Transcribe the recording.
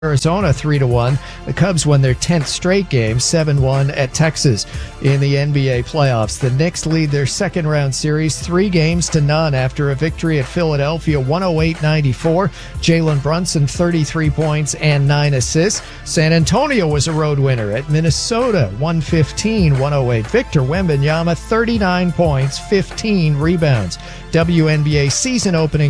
Arizona 3-1. The Cubs won their 10th straight game, 7-1 at Texas. In the NBA playoffs, the Knicks lead their second round series 3-0 after a victory at Philadelphia 108-94. Jalen Brunson 33 points and 9 assists. San Antonio was a road winner at Minnesota 115-108. Victor Wembanyama 39 points, 15 rebounds. WNBA season opening